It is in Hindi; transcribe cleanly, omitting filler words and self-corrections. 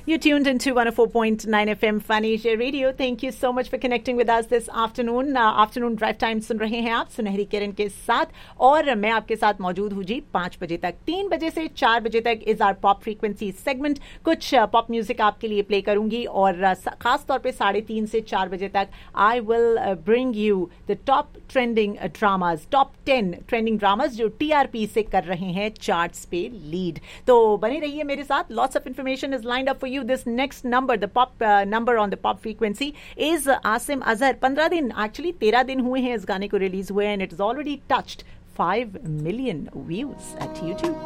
You're tuned into 104.9 FM Fun Asia Radio. Thank you so much for connecting with us this afternoon. Afternoon drive time सुन रहे हैं आप सुनहरी किरण के साथ और मैं आपके साथ मौजूद हूँ जी 5 बजे तक। 3 बजे से 4 बजे तक is our pop frequency segment. कुछ पॉप म्यूजिक आपके लिए प्ले करूंगी और खास तौर पे 3:30 से 4 बजे तक I will bring you the top trending dramas, top 10 trending dramas जो टीआरपी से कर रहे हैं चार्ट्स पे लीड। तो बने रहिए मेरे साथ। Lots of information is lined up for you. This next number, the pop number on the pop frequency is Asim Azhar. 15 दिन, actually 13 दिन हुए हैं इस गाने को रिलीज हुए and it has already touched 5 million views at YouTube.